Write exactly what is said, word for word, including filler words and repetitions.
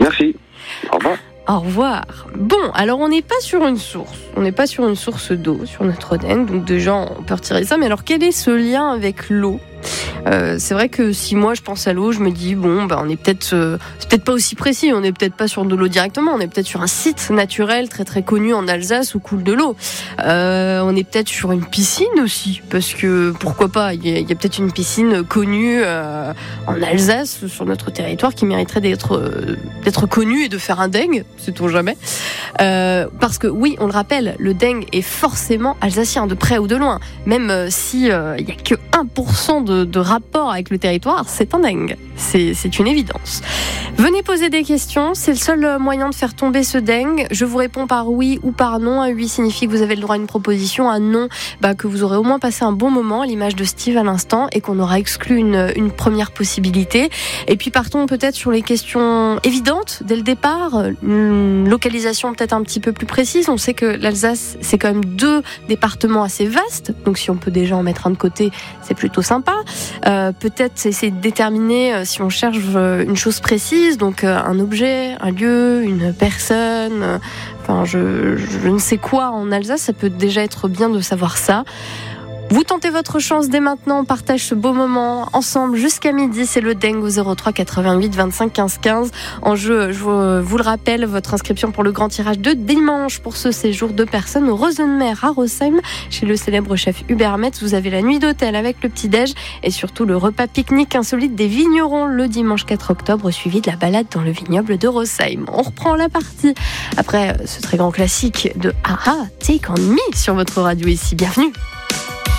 Merci. Au revoir. Au revoir. Bon, alors on n'est pas sur une source. On n'est pas sur une source d'eau sur notre dengue. Donc déjà, on peut retirer ça. Mais alors, quel est ce lien avec l'eau ? Euh, c'est vrai que si moi je pense à l'eau, je me dis bon, bah, on est peut-être, euh, c'est peut-être pas aussi précis. On n'est peut-être pas sur de l'eau directement. On est peut-être sur un site naturel très très connu en Alsace où coule de l'eau. Euh, on est peut-être sur une piscine aussi, parce que pourquoi pas ? Il y a, il y a peut-être une piscine connue euh, en Alsace sur notre territoire qui mériterait d'être euh, d'être connue et de faire un dengue, sait-on jamais. Euh, parce que oui, on le rappelle, le dengue est forcément alsacien, de près ou de loin. Même euh, si euh, il y a que un pour cent de, de rapport avec le territoire, c'est un dengue. C'est, c'est une évidence. Venez poser des questions, c'est le seul moyen de faire tomber ce dengue. Je vous réponds par oui ou par non. Un oui signifie que vous avez le droit à une proposition, un non, bah, que vous aurez au moins passé un bon moment, à l'image de Steve à l'instant, et qu'on aura exclu une, une première possibilité. Et puis partons peut-être sur les questions évidentes dès le départ, une localisation peut-être un petit peu plus précise. On sait que l'Alsace, c'est quand même deux départements assez vastes, donc si on peut déjà en mettre un de côté, c'est plutôt sympa. Euh, peut-être essayer de déterminer euh, si on cherche euh, une chose précise, donc euh, un objet, un lieu, une personne, euh, enfin je, je ne sais quoi en Alsace, ça peut déjà être bien de savoir ça. Vous tentez votre chance dès maintenant, on partage ce beau moment ensemble jusqu'à midi, c'est le dengue au zéro trois quatre-vingt-huit vingt-cinq quinze quinze. En jeu, je vous le rappelle, votre inscription pour le grand tirage de dimanche pour ce séjour de personnes au Rosenmer à Rossheim, chez le célèbre chef Hubert Metz. Vous avez la nuit d'hôtel avec le petit-déj et surtout le repas pique-nique insolite des vignerons le dimanche quatre octobre, suivi de la balade dans le vignoble de Rossheim. On reprend la partie après ce très grand classique de A A, Take On Me sur votre radio ici. Bienvenue.